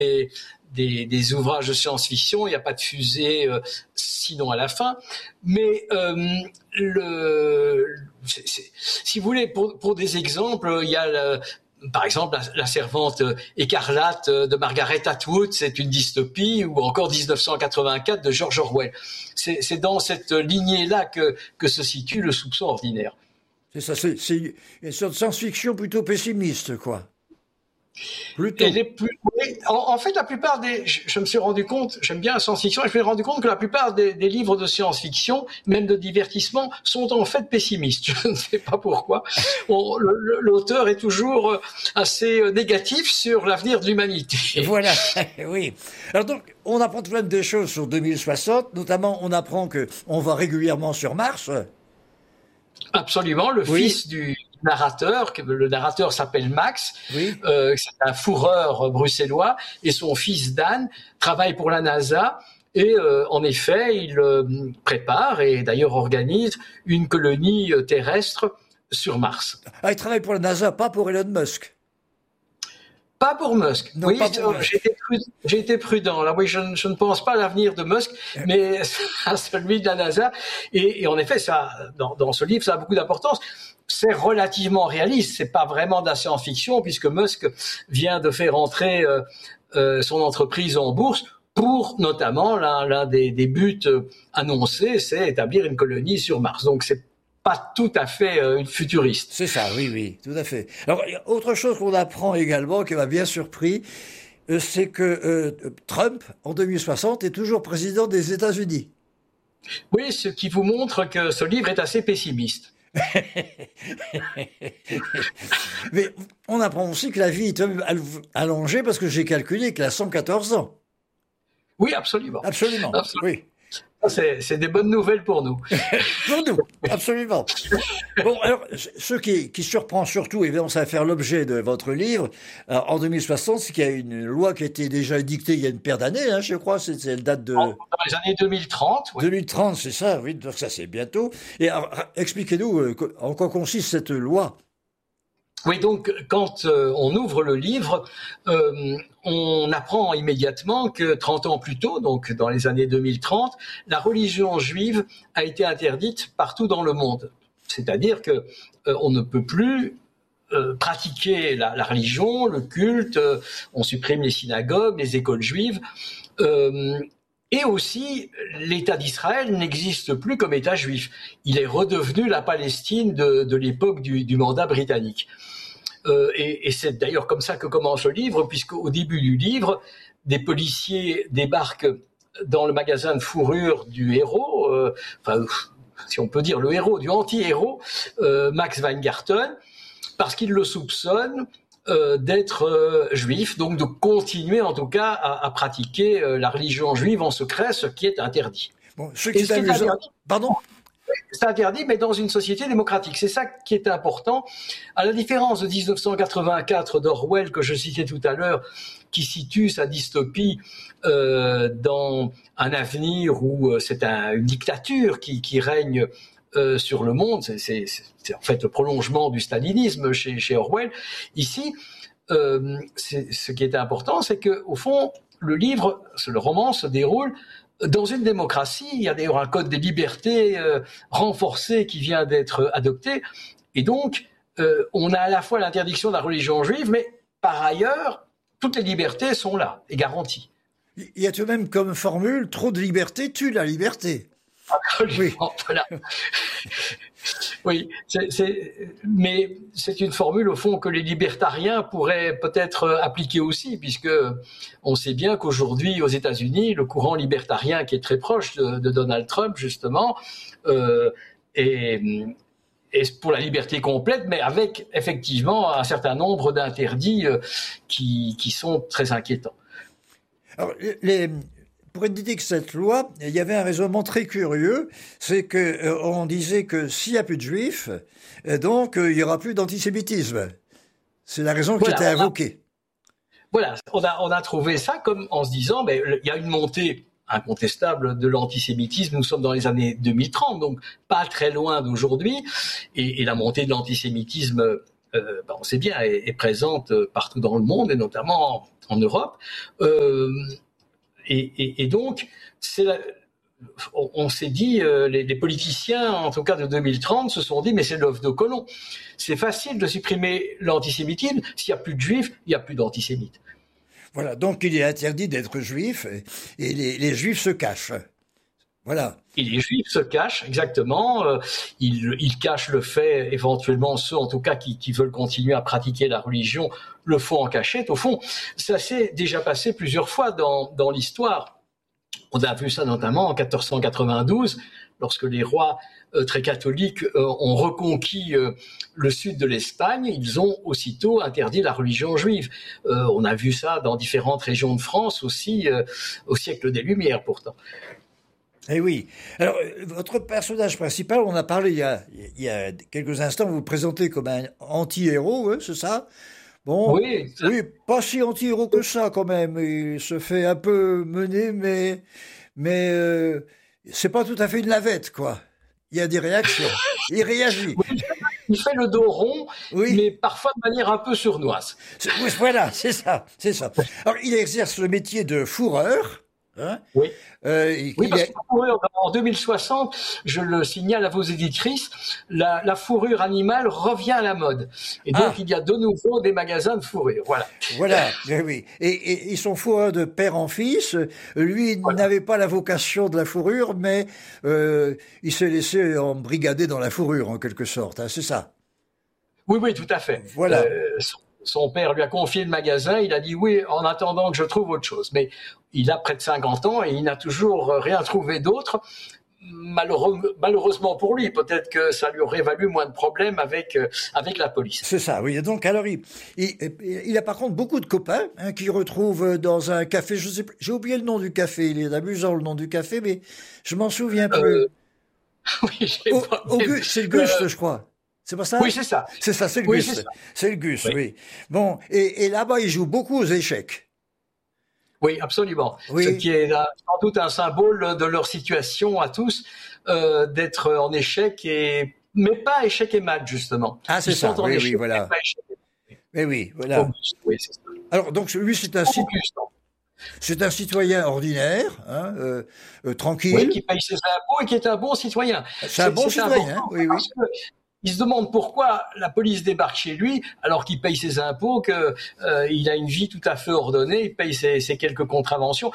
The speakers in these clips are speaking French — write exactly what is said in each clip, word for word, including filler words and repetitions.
Des, des ouvrages de science-fiction, il n'y a pas de fusée, euh, sinon à la fin. Mais euh, le, c'est, c'est, si vous voulez, pour, pour des exemples, il y a le, par exemple la, la servante écarlate de Margaret Atwood, c'est une dystopie, ou encore dix-neuf cent quatre-vingt-quatre de George Orwell. C'est, c'est dans cette lignée-là que, que se situe Le soupçon ordinaire. C'est ça, c'est, c'est une sorte de science-fiction plutôt pessimiste, quoi. Plutôt. Et les plus, oui, en, en fait, la plupart des, je, je me suis rendu compte, j'aime bien la science-fiction, et je me suis rendu compte que la plupart des, des livres de science-fiction, même de divertissement, sont en fait pessimistes. Je ne sais pas pourquoi. On, le, l'auteur est toujours assez négatif sur l'avenir de l'humanité. Voilà, oui. Alors donc, on apprend tout de même des choses sur deux mille soixante, notamment on apprend que on va régulièrement sur Mars. Absolument, le oui. fils du narrateur, le narrateur s'appelle Max, oui. euh, c'est un fourreur bruxellois, et son fils Dan travaille pour la NASA, et euh, en effet, il euh, prépare et d'ailleurs organise une colonie terrestre sur Mars. Ah, il travaille pour la NASA, pas pour Elon Musk. Pas pour Musk. Non, oui, pas pour j'ai, été prudent, j'ai été prudent. Là, oui, je, je ne pense pas à l'avenir de Musk, mais à celui de la NASA. Et, et en effet, ça, dans, dans ce livre, ça a beaucoup d'importance. C'est relativement réaliste. C'est pas vraiment de la science-fiction, puisque Musk vient de faire entrer euh, euh, son entreprise en bourse pour, notamment, l'un, l'un des, des buts annoncés, c'est établir une colonie sur Mars. Donc, c'est pas tout à fait euh, futuriste. C'est ça, oui, oui, tout à fait. Alors, autre chose qu'on apprend également, qui m'a bien surpris, euh, c'est que euh, Trump, en deux mille soixante, est toujours président des États-Unis. Oui, ce qui vous montre que ce livre est assez pessimiste. Mais on apprend aussi que la vie est allongée, parce que j'ai calculé qu'il a cent quatorze ans. Oui, absolument. Absolument, absolument. Oui. C'est, c'est des bonnes nouvelles pour nous. Pour nous, absolument. Bon, alors, ce qui, qui surprend surtout, évidemment, ça va faire l'objet de votre livre, alors, en deux mille soixante, c'est qu'il y a une loi qui a été déjà édictée il y a une paire d'années, hein, je crois, c'est, c'est elle date de... Dans les années deux mille trente. Oui. deux mille trente, c'est ça, oui, donc ça c'est bientôt. Et alors, expliquez-nous euh, en quoi consiste cette loi. Oui, donc quand euh, on ouvre le livre, euh, on apprend immédiatement que trente ans plus tôt, donc dans les années deux mille trente, la religion juive a été interdite partout dans le monde. C'est-à-dire que euh, on ne peut plus euh, pratiquer la, la religion, le culte, euh, on supprime les synagogues, les écoles juives, euh, et aussi l'État d'Israël n'existe plus comme État juif. Il est redevenu la Palestine de, de l'époque du, du mandat britannique. Euh, et, et c'est d'ailleurs comme ça que commence le livre, puisqu'au début du livre, des policiers débarquent dans le magasin de fourrure du héros, euh, enfin, si on peut dire le héros, du anti-héros, euh, Max Weingarten, parce qu'ils le soupçonnent euh, d'être euh, juif, donc de continuer en tout cas à, à pratiquer euh, la religion juive en secret, ce qui est interdit. Bon, ce qui est amusant... Pardon ? C'est interdit, mais dans une société démocratique. C'est ça qui est important. À la différence de dix-neuf cent quatre-vingt-quatre d'Orwell, que je citais tout à l'heure, qui situe sa dystopie euh, dans un avenir où euh, c'est un, une dictature qui, qui règne euh, sur le monde. C'est, c'est, c'est en fait le prolongement du stalinisme chez, chez Orwell. Ici, euh, c'est, ce qui est important, c'est que au fond, le livre, le roman se déroule dans une démocratie. Il y a d'ailleurs un code des libertés euh, renforcé qui vient d'être adopté. Et donc, euh, on a à la fois l'interdiction de la religion juive, mais par ailleurs, toutes les libertés sont là et garanties. Il y a tout de même comme formule, trop de liberté tue la liberté. Oui, voilà. Oui, c'est, c'est, mais c'est une formule au fond que les libertariens pourraient peut-être appliquer aussi, puisque on sait bien qu'aujourd'hui aux États-Unis, le courant libertarien qui est très proche de, de Donald Trump justement euh, est, est pour la liberté complète, mais avec effectivement un certain nombre d'interdits euh, qui, qui sont très inquiétants. Alors, les... Pour éditer que cette loi, il y avait un raisonnement très curieux, c'est que euh, on disait que s'il n'y a plus de juifs, euh, donc euh, il n'y aura plus d'antisémitisme. C'est la raison voilà, qui était invoquée. A, voilà, on a, on a trouvé ça comme en se disant, ben, il y a une montée incontestable de l'antisémitisme. Nous sommes dans les années deux mille trente, donc pas très loin d'aujourd'hui, et, et la montée de l'antisémitisme euh, ben, on sait bien, est, est présente partout dans le monde et notamment en, en Europe. Euh, et, et, et donc, c'est la, on, on s'est dit, euh, les, les politiciens, en tout cas de deux mille trente, se sont dit, mais c'est l'œuf de Colomb. C'est facile de supprimer l'antisémitisme. S'il n'y a plus de juifs, il n'y a plus d'antisémites. Voilà, donc il est interdit d'être juif et, et les, les juifs se cachent. Voilà. Et les juifs se cachent, exactement. Euh, ils, ils cachent le fait, éventuellement, ceux en tout cas qui, qui veulent continuer à pratiquer la religion, le font en cachette. Au fond, ça s'est déjà passé plusieurs fois dans, dans l'histoire. On a vu ça notamment en quatorze cent quatre-vingt-douze, lorsque les rois euh, très catholiques euh, ont reconquis euh, le sud de l'Espagne. Ils ont aussitôt interdit la religion juive. Euh, on a vu ça dans différentes régions de France aussi, euh, au siècle des Lumières pourtant. Eh oui. Alors, votre personnage principal, on a parlé il y a, il y a quelques instants, vous vous présentez comme un anti-héros, hein, c'est ça? Bon, oui, ça... oui, pas si anti-héros que ça quand même. Il se fait un peu mener, mais mais euh, c'est pas tout à fait une lavette, quoi. Il y a des réactions. Il réagit. Oui, il fait le dos rond, oui. Mais parfois de manière un peu sournoise. Oui, voilà, c'est ça, c'est ça. Alors, il exerce le métier de fourreur. Hein oui. Euh, oui, parce que la fourrure, en deux mille soixante, je le signale à vos éditrices, la, la fourrure animale revient à la mode. Et donc, ah. il y a de nouveau des magasins de fourrure. Voilà. Voilà, oui. Et, et ils sont fourreurs de père en fils. Lui, il voilà. n'avait pas la vocation de la fourrure, mais euh, il s'est laissé embrigader dans la fourrure, en quelque sorte. Hein, c'est ça. Oui, oui, tout à fait. Voilà. Euh, son père lui a confié le magasin, il a dit oui en attendant que je trouve autre chose. Mais il a près de cinquante ans et il n'a toujours rien trouvé d'autre. Malheureux, malheureusement pour lui, peut-être que ça lui aurait valu moins de problèmes avec, avec la police. C'est ça, oui. Donc, alors, il, il, il a par contre beaucoup de copains hein, qu'il retrouve dans un café. Je sais, j'ai oublié le nom du café, il est amusant le nom du café, mais je m'en souviens plus. Euh, oui, j'ai oh, pas Auguste, c'est le Guste, euh, je crois. C'est pas ça? Oui, c'est ça. C'est ça, c'est le oui, Gus. C'est, c'est le Gus, oui. oui. Bon, et, et là-bas, il joue beaucoup aux échecs. Oui, absolument. Oui. Ce qui est là, sans doute un symbole de leur situation à tous, euh, d'être en échec, et mais pas échec et mat, justement. Ah, c'est Ils ça, sont en oui, échec, oui, voilà. Mais pas échec et mat. Mais oui, voilà. Auguste, oui, c'est ça. Alors, donc, lui, c'est un, Auguste, c'est un citoyen ordinaire, hein, euh, euh, tranquille. Oui, qui paye ses impôts et qui est un bon citoyen. C'est, c'est un bon c'est citoyen, hein, oui, oui. Il se demande pourquoi la police débarque chez lui alors qu'il paye ses impôts, qu'il euh, a une vie tout à fait ordonnée, il paye ses, ses quelques contraventions.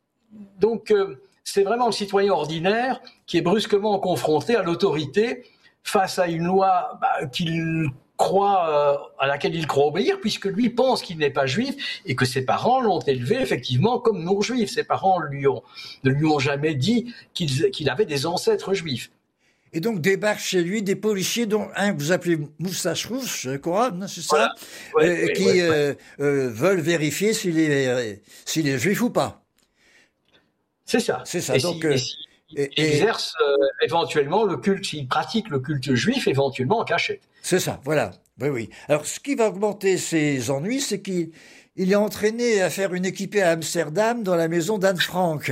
Donc, euh, c'est vraiment le citoyen ordinaire qui est brusquement confronté à l'autorité face à une loi bah, qu'il croit, euh, à laquelle il croit obéir, puisque lui pense qu'il n'est pas juif et que ses parents l'ont élevé effectivement comme non-juif. Ses parents lui ont, ne lui ont jamais dit qu'il, qu'il avait des ancêtres juifs. Et donc débarquent chez lui des policiers dont un que vous appelez Moustache Rouge, je crois, c'est ça, voilà. euh, oui, qui oui, euh, oui. Euh, veulent vérifier s'il est, euh, s'il est juif ou pas. C'est ça. C'est ça. Et donc, si, euh, et si, et, il exerce euh, éventuellement le culte, s'il pratique le culte juif, éventuellement en cachette. C'est ça, voilà. Oui, oui. Alors, ce qui va augmenter ses ennuis, c'est qu'il il est entraîné à faire une équipée à Amsterdam dans la maison d'Anne Frank.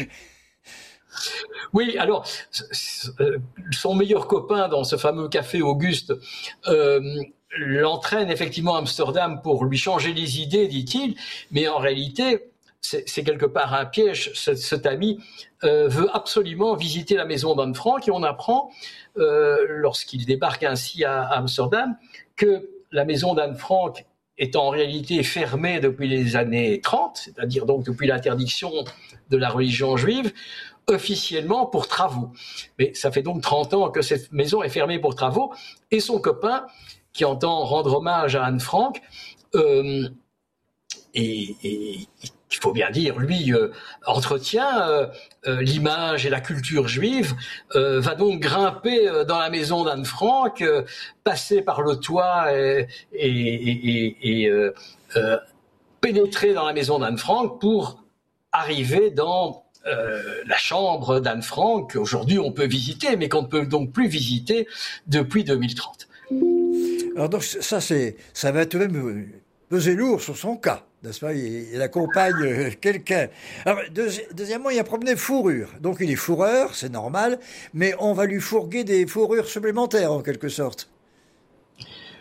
Oui, alors, son meilleur copain dans ce fameux café Auguste euh, l'entraîne effectivement à Amsterdam pour lui changer les idées, dit-il, mais en réalité, c'est, c'est quelque part un piège. Cet, cet ami euh, veut absolument visiter la maison d'Anne Frank et on apprend, euh, lorsqu'il débarque ainsi à, à Amsterdam, que la maison d'Anne Frank est en réalité fermée depuis les années trente, c'est-à-dire donc depuis l'interdiction de la religion juive, officiellement pour travaux. Mais ça fait donc trente ans que cette maison est fermée pour travaux, et son copain, qui entend rendre hommage à Anne Frank, euh, et, et il faut bien dire, lui, euh, entretient euh, euh, l'image et la culture juive, euh, va donc grimper euh, dans la maison d'Anne Frank, euh, passer par le toit et, et, et, et euh, euh, pénétrer dans la maison d'Anne Frank pour arriver dans Euh, la chambre d'Anne Frank, qu'aujourd'hui on peut visiter, mais qu'on ne peut donc plus visiter depuis deux mille trente. Alors donc ça, c'est, ça va tout de même peser lourd sur son cas, n'est-ce pas? Il, il accompagne quelqu'un. Alors deuxi- deuxièmement, il y a un problème de fourrure. Donc il est fourreur, c'est normal, mais on va lui fourguer des fourrures supplémentaires en quelque sorte.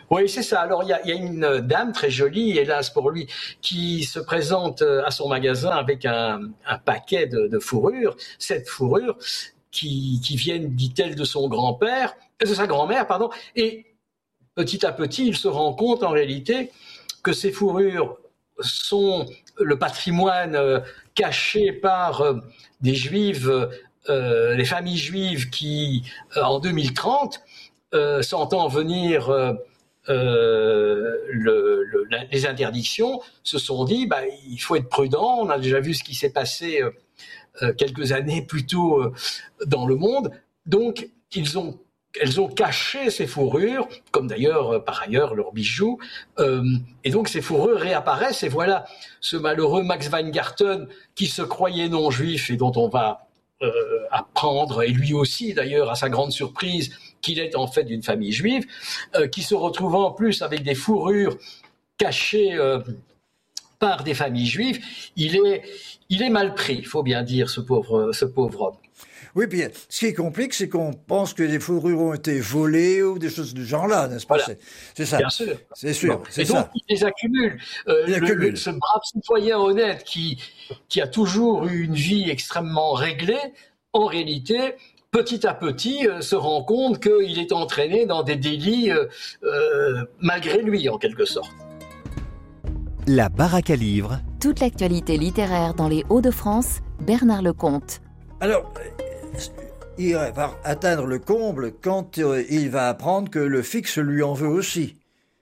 Oui, c'est ça. Alors, il y a, il y a une dame très jolie, hélas pour lui, qui se présente à son magasin avec un, un paquet de, de fourrures, sept fourrures, qui, qui viennent, dit-elle, de son grand-père, de sa grand-mère, pardon. Et petit à petit, il se rend compte, en réalité, que ces fourrures sont le patrimoine euh, caché par euh, des juifs, euh, les familles juives qui, euh, en deux mille trente, euh, sentant venir euh, euh, le, le, les interdictions, se sont dit bah, il faut être prudent. On a déjà vu ce qui s'est passé euh, euh, quelques années plus tôt euh, dans le monde. Donc, ils ont elles ont caché ces fourrures, comme d'ailleurs, euh, par ailleurs, leurs bijoux. Euh, et donc, ces fourrures réapparaissent. Et voilà ce malheureux Max Weingarten qui se croyait non-juif et dont on va euh, apprendre, et lui aussi, d'ailleurs, à sa grande surprise, qu'il est en fait d'une famille juive, euh, qui se retrouve en plus avec des fourrures cachées euh, par des familles juives. Il est, il est mal pris, il faut bien dire, ce pauvre, ce pauvre homme. Oui, puis ce qui complique, c'est qu'on pense que les fourrures ont été volées ou des choses du genre-là, n'est-ce pas? Voilà. c'est, c'est ça. Bien sûr. C'est sûr. Bon. C'est Et donc, ça. il les accumule. Euh, il le, accumule. Le, ce brave citoyen honnête qui, qui a toujours eu une vie extrêmement réglée, en réalité, petit à petit, euh, se rend compte qu'il est entraîné dans des délits euh, euh, malgré lui, en quelque sorte. La Baraque à livres. Toute l'actualité littéraire dans les Hauts-de-France, Bernard Lecomte. Alors, il va atteindre le comble quand il va apprendre que le fixe lui en veut aussi.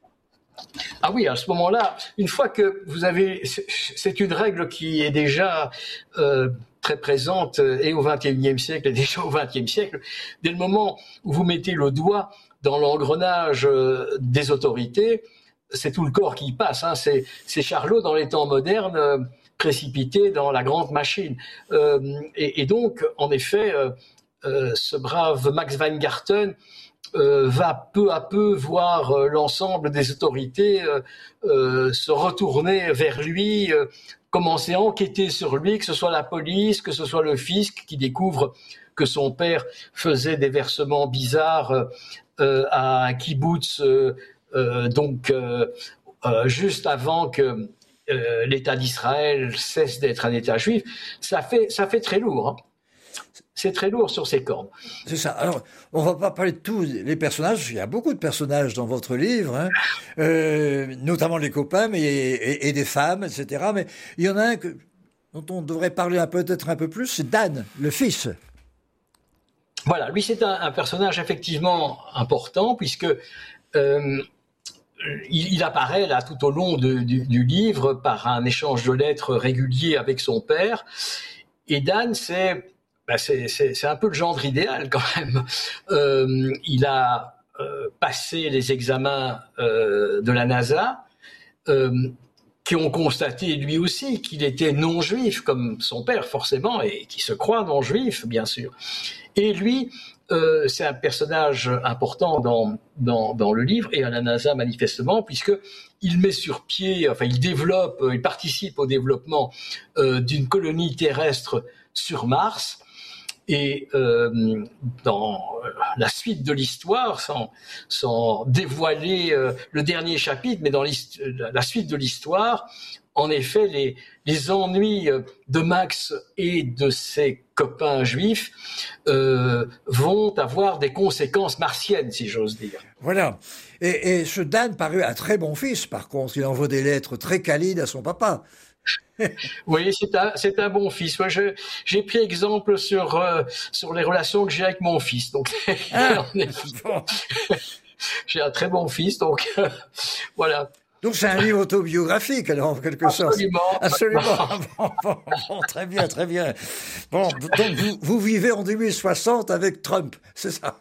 Ah oui, à ce moment-là, une fois que vous avez... C'est une règle qui est déjà euh, très présente et au vingt et unième siècle et déjà au vingtième siècle. Dès le moment où vous mettez le doigt dans l'engrenage des autorités, c'est tout le corps qui passe. Hein. C'est, c'est Charlot, dans les temps modernes, euh, précipité dans la grande machine. Euh, et, et donc, en effet, euh, euh, ce brave Max Weingarten euh, va peu à peu voir euh, l'ensemble des autorités euh, euh, se retourner vers lui, euh, commencer à enquêter sur lui, que ce soit la police, que ce soit le fisc, qui découvre que son père faisait des versements bizarres euh, à un kibbutz, euh, euh, donc euh, euh, juste avant que Euh, l'État d'Israël cesse d'être un État juif, ça fait, ça fait très lourd. Hein. C'est très lourd sur ses cordes. C'est ça. Alors, on va pas parler de tous les personnages. Il y a beaucoup de personnages dans votre livre, hein. euh, notamment les copains mais, et, et des femmes, et cetera. Mais il y en a un que, dont on devrait parler un, peut-être un peu plus, c'est Dan, le fils. Voilà, lui c'est un, un personnage effectivement important puisque euh, Il, il apparaît là tout au long de, du, du livre par un échange de lettres régulier avec son père. Et Dan, c'est, ben c'est, c'est, c'est un peu le gendre idéal quand même. Euh, il a euh, passé les examens euh, de la NASA, euh, qui ont constaté lui aussi qu'il était non-juif, comme son père forcément, et qui se croit non-juif, bien sûr. Et lui, euh, c'est un personnage important dans, dans, dans le livre, et à la NASA manifestement, puisqu'il met sur pied, enfin il développe, il participe au développement euh, d'une colonie terrestre sur Mars. Et euh, dans la suite de l'histoire, sans, sans dévoiler euh, le dernier chapitre, mais dans la suite de l'histoire, en effet, les, les ennuis de Max et de ses copains juifs euh, vont avoir des conséquences martiennes, si j'ose dire. Voilà. Et, et ce Dan parut un très bon fils, par contre. Il envoie des lettres très câlines à son papa. Oui, c'est un, c'est un bon fils. Moi, je, j'ai pris exemple sur, euh, sur les relations que j'ai avec mon fils. Donc, ah, bon. J'ai un très bon fils, donc euh, voilà. Donc c'est un livre autobiographique, alors, en quelque Absolument. sorte. Absolument. Bon, bon, bon, très bien, très bien. Bon, donc vous, vous vivez en deux mille soixante avec Trump, c'est ça?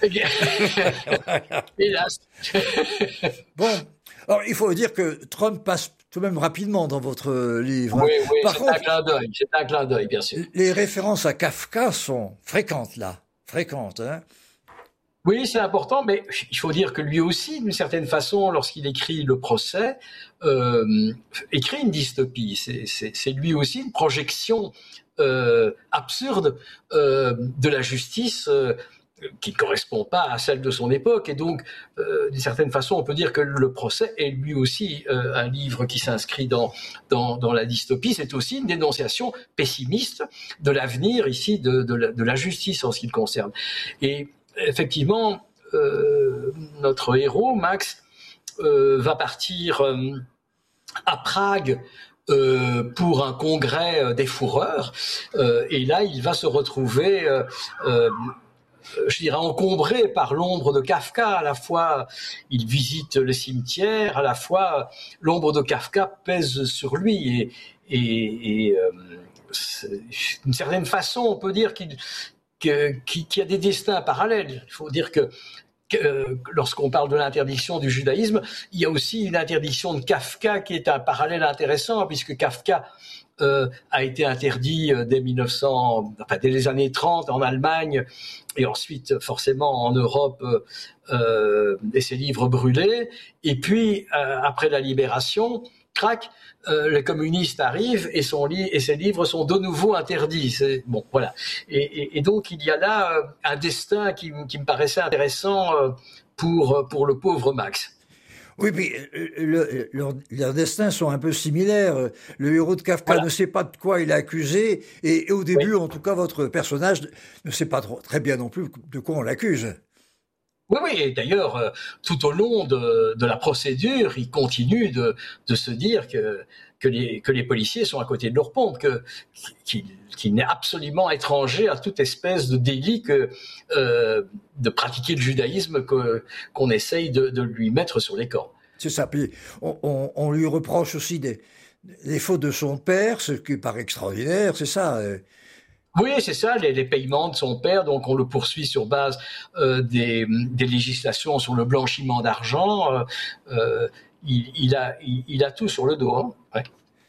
Hélas. Bon, alors il faut dire que Trump passe tout de même rapidement dans votre livre. Oui, oui, Par c'est contre, un clin d'œil, c'est un clin d'œil, bien sûr. Les références à Kafka sont fréquentes, là. Fréquentes, hein. Oui, c'est important, mais il faut dire que lui aussi, d'une certaine façon, lorsqu'il écrit Le Procès, euh, écrit une dystopie. C'est, c'est, c'est lui aussi une projection euh, absurde euh, de la justice euh, qui ne correspond pas à celle de son époque. Et donc, euh, d'une certaine façon, on peut dire que le procès est lui aussi euh, un livre qui s'inscrit dans, dans, dans la dystopie. C'est aussi une dénonciation pessimiste de l'avenir ici de, de, la, de la justice en ce qui le concerne. Et effectivement, euh, notre héros, Max, euh, va partir euh, à Prague Euh, pour un congrès des fourreurs, euh, et là il va se retrouver, euh, euh, je dirais, encombré par l'ombre de Kafka. À la fois il visite le cimetière, à la fois l'ombre de Kafka pèse sur lui, et, et, et euh, d'une certaine façon on peut dire qu'il, que, qu'il y a des destins parallèles. Il faut dire que Que, lorsqu'on parle de l'interdiction du judaïsme, il y a aussi une interdiction de Kafka qui est un parallèle intéressant, puisque Kafka euh, a été interdit dès mille neuf cents, enfin dès les années trente en Allemagne, et ensuite forcément en Europe, euh, et ses livres brûlés. Et puis euh, après la libération, crac, euh, les communistes arrivent et, son li- et ses livres sont de nouveau interdits. C'est, bon, voilà. Et, et, et donc il y a là euh, un destin qui, qui me paraissait intéressant euh, pour, pour le pauvre Max. Oui, puis le, le, leurs destins sont un peu similaires. Le héros de Kafka voilà. ne sait pas de quoi il est accusé, et, et au début, oui. en tout cas, votre personnage ne sait pas trop, très bien non plus de quoi on l'accuse. Oui, oui, et d'ailleurs, euh, tout au long de, de la procédure, il continue de, de se dire que, que, les, que les policiers sont à côté de leur pompe, que, qu'il, qu'il n'est absolument étranger à toute espèce de délit que, euh, de pratiquer le judaïsme que, qu'on essaye de, de lui mettre sur les corps. C'est ça, puis on, on, on lui reproche aussi des, des fautes de son père, ce qui paraît extraordinaire, c'est ça euh... Oui, c'est ça, les, les paiements de son père, donc on le poursuit sur base euh, des, des législations sur le blanchiment d'argent. Euh, euh, il, il, a, il, il a tout sur le dos. Hein. Ouais.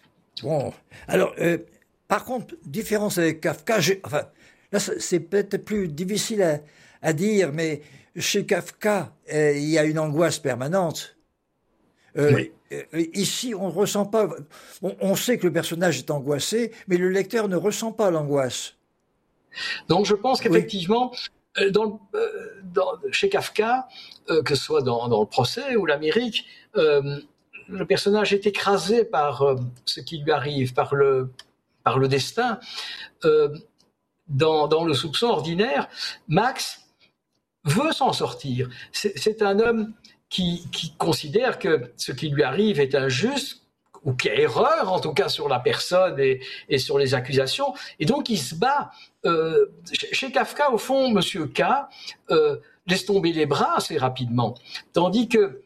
Bon, alors, euh, par contre, différence avec Kafka, j'ai, enfin, là c'est peut-être plus difficile à, à dire, mais chez Kafka, euh, il y a une angoisse permanente. Euh, oui. Ici, on ne ressent pas. On, on sait que le personnage est angoissé, mais le lecteur ne ressent pas l'angoisse. Donc, je pense qu'effectivement, oui. dans, dans, chez Kafka, euh, que ce soit dans, dans le procès ou l'Amérique, euh, le personnage est écrasé par euh, ce qui lui arrive, par le, par le destin. Euh, dans, dans le soupçon ordinaire, Max veut s'en sortir. C'est, c'est un homme Qui, qui considère que ce qui lui arrive est injuste, ou qu'il y a erreur, en tout cas, sur la personne et, et sur les accusations. Et donc, il se bat. Euh, chez Kafka, au fond, Monsieur K euh, laisse tomber les bras assez rapidement. Tandis que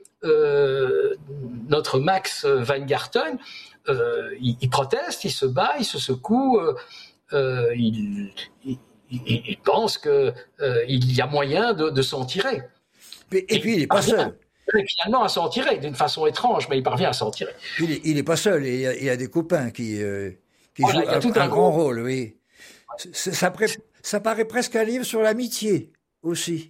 euh, notre Max Weingarten, euh, il, il proteste, il se bat, il se secoue, euh, euh, il, il, il, il pense qu'il euh, y a moyen de, de s'en tirer. Et, et puis, il n'est pas seul. Et finalement à s'en tirer, d'une façon étrange, mais il parvient à s'en tirer. Il n'est pas seul, il y, a, il y a des copains qui, euh, qui voilà, jouent un, un, un grand rôle, oui. C'est, ça, ça paraît presque un livre sur l'amitié, aussi.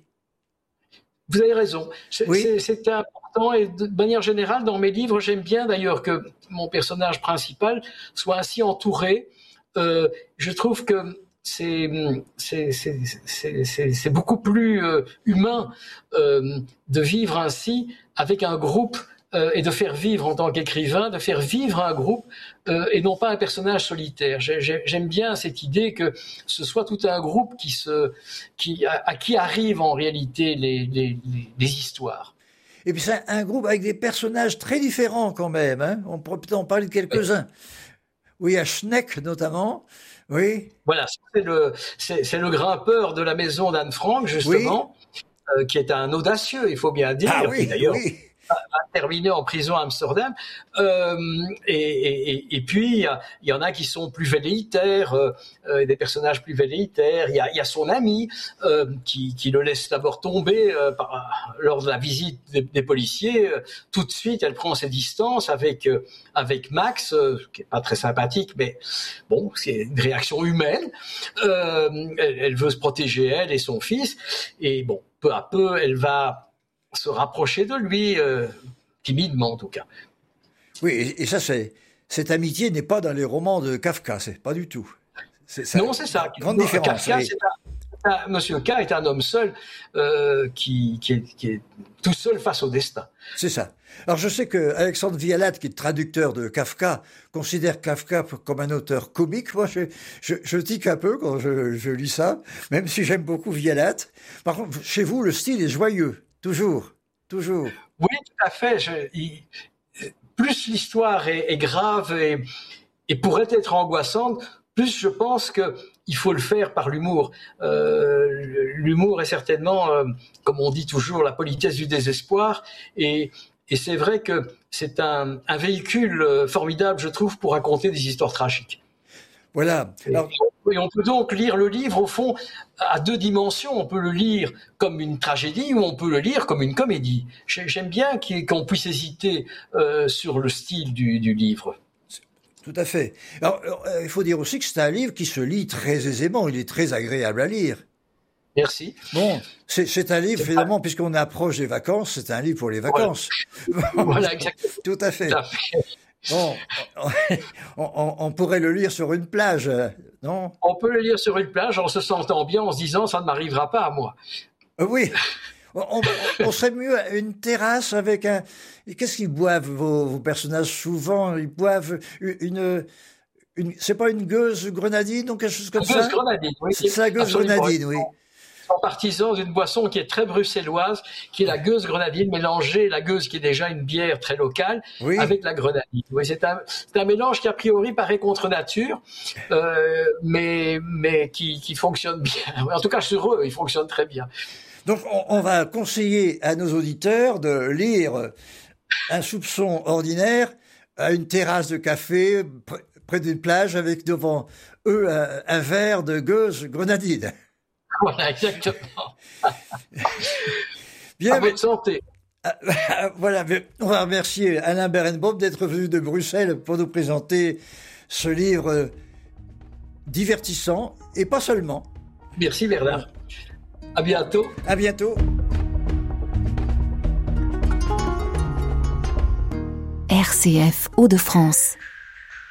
Vous avez raison. C'est, oui. c'est, c'est important, et de manière générale, dans mes livres, j'aime bien d'ailleurs que mon personnage principal soit ainsi entouré. Euh, je trouve que C'est, c'est, c'est, c'est, c'est, c'est beaucoup plus euh, humain euh, de vivre ainsi avec un groupe euh, et de faire vivre en tant qu'écrivain, de faire vivre un groupe euh, et non pas un personnage solitaire. J'ai, j'aime bien cette idée que ce soit tout un groupe qui se, qui, à, à qui arrivent en réalité les, les, les, les histoires. Et puis c'est un groupe avec des personnages très différents quand même. Hein. On pourrait peut-être en parler de quelques-uns. Oui, à Schneck notamment. Oui. Voilà, c'est le, c'est, c'est le grimpeur de la maison d'Anne Frank, justement, oui. euh, qui est un audacieux, il faut bien dire, ah, oui, qui d'ailleurs oui. a, a terminé en prison à Amsterdam. Euh, et, et, et puis, il y en a qui sont plus velléitaires, euh, des personnages plus velléitaires. Il y a, il y a son ami euh, qui, qui le laisse d'abord tomber euh, par, lors de la visite des, des policiers. Tout de suite, elle prend ses distances avec, euh, avec Max, euh, qui n'est pas très sympathique, mais bon, c'est une réaction humaine. Euh, elle, elle veut se protéger, elle et son fils. Et bon, peu à peu, elle va se rapprocher de lui, euh, timidement en tout cas. Oui, et, et ça, c'est, cette amitié n'est pas dans les romans de Kafka, c'est pas du tout. C'est, ça, non, c'est ça. Grande non, différence. Kafka, oui. c'est un, un, Monsieur K est un homme seul euh, qui, qui, est, qui est tout seul face au destin. C'est ça. Alors je sais que Alexandre Vialat, qui est traducteur de Kafka, considère Kafka comme un auteur comique. Moi, je, je, je tique un peu quand je, je lis ça, même si j'aime beaucoup Vialat. Par contre, chez vous, le style est joyeux, toujours, toujours. Oui, tout à fait. Je, il, plus l'histoire est, est grave et, et pourrait être angoissante, plus je pense que il faut le faire par l'humour. Euh, l'humour est certainement, euh, comme on dit toujours, la politesse du désespoir. Et, et c'est vrai que c'est un, un véhicule formidable, je trouve, pour raconter des histoires tragiques. Voilà. Alors... Et on peut donc lire le livre, au fond, à deux dimensions. On peut le lire comme une tragédie ou on peut le lire comme une comédie. J'aime bien qu'on puisse hésiter euh, sur le style du, du livre. Tout à fait. Alors, il faut dire aussi que c'est un livre qui se lit très aisément. Il est très agréable à lire. Merci. Bon, c'est un livre, finalement, puisqu'on approche des vacances, c'est un livre pour les vacances. Voilà, voilà exactement. Tout à fait. Tout à fait. Bon, on, on, on pourrait le lire sur une plage, non? On peut le lire sur une plage en se sentant bien, en se disant « ça ne m'arrivera pas à moi ». Euh, oui, on, on, on serait mieux à une terrasse avec un... Qu'est-ce qu'ils boivent, vos, vos personnages? Souvent, ils boivent une... une c'est pas une gueuse grenadine ou quelque chose comme ça? Une gueuse grenadine, oui. C'est la gueuse grenadine, oui. En partisan d'une boisson qui est très bruxelloise, qui est la gueuse grenadine, mélangée, la gueuse qui est déjà une bière très locale, oui. avec la grenadine. Oui, c'est un, c'est un mélange qui a priori paraît contre nature, euh, mais, mais qui, qui fonctionne bien. En tout cas, sur eux, il fonctionne très bien. Donc, on, on va conseiller à nos auditeurs de lire Un soupçon ordinaire à une terrasse de café près d'une plage avec devant eux un, un verre de gueuse grenadine. Voilà, exactement. Bien, à votre santé. Voilà, on va remercier Alain Berenbaum d'être venu de Bruxelles pour nous présenter ce livre divertissant et pas seulement. Merci Bernard. À bientôt. À bientôt. R C F Hauts-de-France.